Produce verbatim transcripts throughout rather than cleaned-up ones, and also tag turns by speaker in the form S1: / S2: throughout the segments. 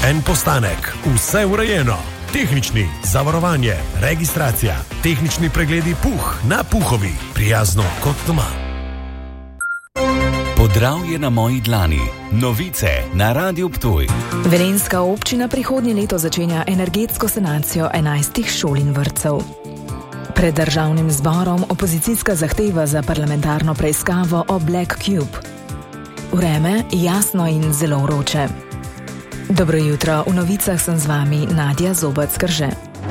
S1: En postanek, vse urejeno. Tehnični, zavarovanje, registracija, tehnični pregledi Puh na Puhovi. Prijazno kot doma.
S2: Podravje na moji dlani. Novice na Radiu Ptuj.
S3: Velenjska občina prihodnje leto začenja energetsko sanacijo enajstih šol in vrtcev. Pred državnim zborom opozicijska zahteva za parlamentarno preiskavo o Black Cube. Vreme jasno in zelo vroče. Dobro jutro, v novicah sem z vami Nadja Zobac-Krže.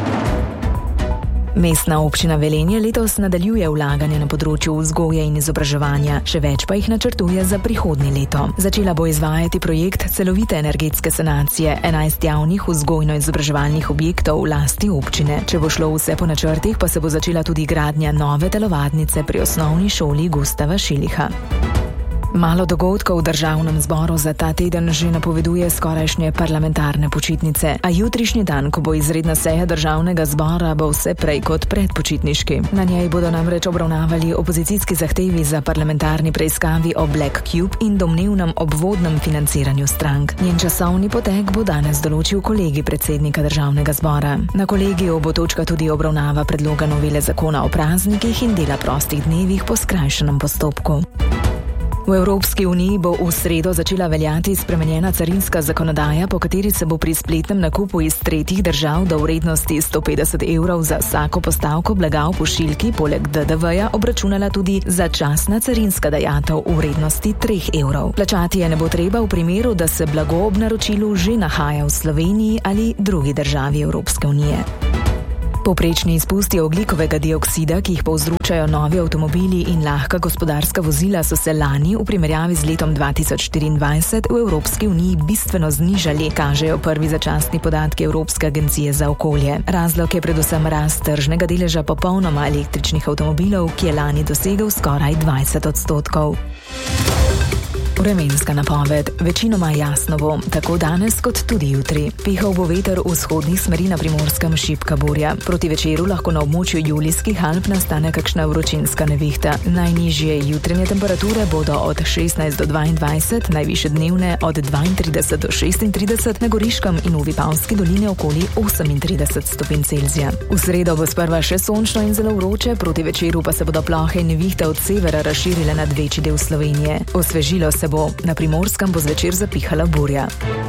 S3: Mestna občina Velenje letos nadaljuje vlaganje na področju vzgoje in izobraževanja, še več pa jih načrtuje za prihodnje leto. Začela bo izvajati projekt celovite energetske sanacije enajst javnih vzgojno-izobraževalnih objektov v lasti občine. Če bo šlo vse po načrtih, pa se bo začela tudi gradnja nove telovadnice pri osnovni šoli Gustava Šiliha. Malo dogodkov v državnem zboru za ta teden že napoveduje skorajšnje parlamentarne počitnice, a jutrišnji dan, ko bo izredna seja državnega zbora, bo vse prej kot predpočitniški. Na njej bodo namreč obravnavali opozicijski zahtevi za parlamentarni preiskavi o Black Cube in domnevnem obvodnem financiranju strank. Njen časovni potek bo danes določil kolegij predsednika državnega zbora. Na kolegiju bo točka tudi obravnava predloga novele zakona o praznikih in dela prostih dnevih po skrajšanem postopku. V Evropski uniji bo v sredo začela veljati spremenjena carinska zakonodaja, po kateri se bo pri spletnem nakupu iz tretjih držav do vrednosti sto petdeset evrov za vsako postavko blaga v pošiljki poleg D D V-ja obračunala tudi začasna carinska dajatev v vrednosti treh evrov. Plačati je ne bo treba v primeru, da se blago ob naročilu že nahaja v Sloveniji ali drugi državi Evropske unije. Povprečni izpusti ogljikovega dioksida, ki jih povzročajo novi avtomobili in lahka gospodarska vozila, so se lani v primerjavi z letom dva tisoč štiriindvajset v Evropski uniji bistveno znižali, kažejo prvi začasni podatki Evropske agencije za okolje. Razlog je predvsem rast tržnega deleža popolnoma električnih avtomobilov, ki je lani dosegel skoraj dvajset odstotkov. Vremenska napoved. Večinoma jasno bo, tako danes kot tudi jutri. Pihal bo veter vzhodnih smeri, na Primorskem šibka burja. Proti večeru lahko na območju Julijskih Alp nastane kakšna vročinska nevihta. Najnižje jutranje temperature bodo od šestnajst do dvaindvajset, najvišje dnevne od dvaintrideset do šestintrideset, na Goriškem in v Vipavski dolini okoli osemintrideset stopinj Celzija. V sredo bo sprva še sončno in zelo vroče, proti večeru pa se bodo plohe in nevihte od severa razširile nad večji del Slovenije. Osvežilo se bo. Na Primorskem bo zvečer zapihala burja.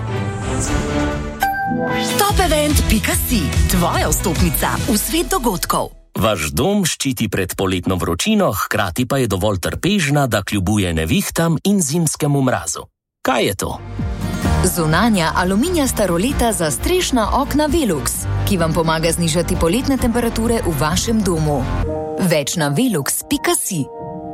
S4: Topevent pika si, tvoja vstopnica v svet dogodkov.
S5: Vaš dom ščiti pred poletno vročino, hkrati pa je dovolj trpežna, da kljubuje nevihtam in zimskemu mrazu. Kaj je to?
S4: Zunanja aluminijasta roleta za strešna okna Velux, ki vam pomaga znižati poletne temperature v vašem domu. Več na velux pika si.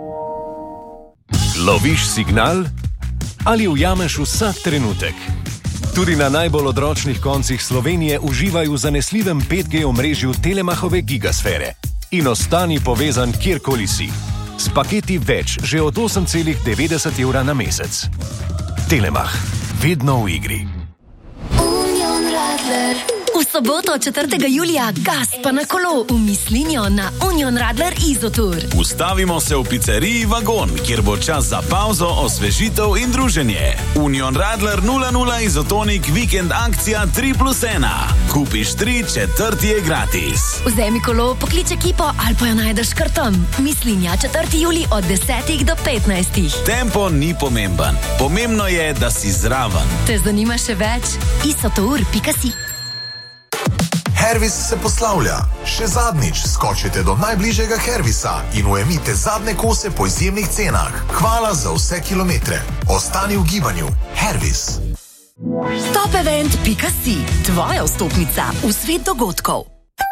S1: Loviš signal ali ujameš vsak trenutek? Tudi na najbolj odročnih koncih Slovenije uživaj v zanesljivem pet G omrežju Telemachove gigasfere in ostani povezan kjerkoli si. S paketi več že od osem celih devetdeset evra na mesec. Telemach, vedno v igri.
S4: Union Radler. V soboto četrtega julija gas pa na kolo v Mislinjo na Union Radler Izotour.
S6: Ustavimo se v pizzeriji Vagon, kjer bo čas za pauzo, osvežitev in druženje. Union Radler nula nula Izotonik vikend akcija tri plus ena. Kupiš tri, četrti je gratis.
S4: Vzemi kolo, poklič ekipo ali pa jo najdeš kar tam. Mislinja četrtega julija od desetih do petnajstih.
S6: Tempo ni pomemben. Pomembno je, da si zraven.
S4: Te zanima še več? izotour pika si.
S7: Hervis se poslavlja. Še zadnjič skočite do najbližjega Hervisa in ujemite zadnje kose po izjemnih cenah. Hvala za vse kilometre. Ostani v gibanju. Hervis.
S4: Topevent pika si, tvoja vstopnica v svet dogodkov.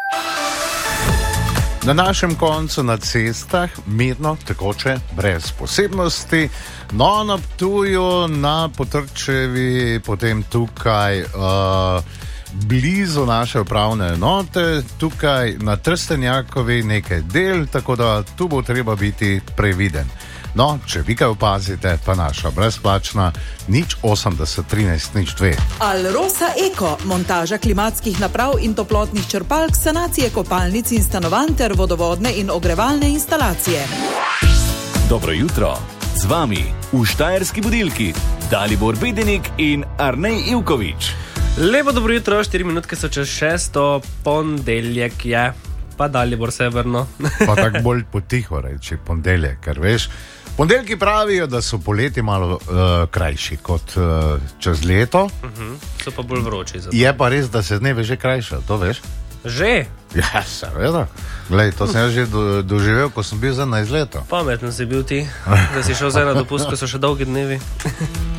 S8: Na našem koncu na cestah mirno, tekoče, brez posebnosti. No, na Ptuju, na Potrčevi, potem tukaj uh, blizu naše upravne enote, tukaj na Trstenjakovi nekaj del, tako da tu bo treba biti previden. No, če vi kaj opazite, pa naša brezplačna nič osemdeset trinajst nič dve.
S9: Alrosa Eko, montaža klimatskih naprav in toplotnih črpalk, sanacije kopalnic in stanovanj ter vodovodne in ogrevalne instalacije.
S2: Dobro jutro, z vami v Štajerski budilki Dalibor Bedenik in Arnej Ivković.
S10: Lepo dobro jutro, štiri minutke so čez šesto, ponedeljek je, pa Dalibor severno.
S8: Pa tako bolj potiho reči, ponedeljek, ker veš, ponedeljki pravijo, da so poleti malo uh, krajši kot uh, čez leto.
S10: Uh-huh. So pa bolj vroči. Zato.
S8: Je pa res, da se dneve že krajša, to veš?
S10: Že?
S8: Ja, seveda. Glej, to sem že do, doživel, ko sem bil za enajst let.
S10: Pametno si bil ti, da si šel zdaj na dopust, ko so še dolgi dnevi.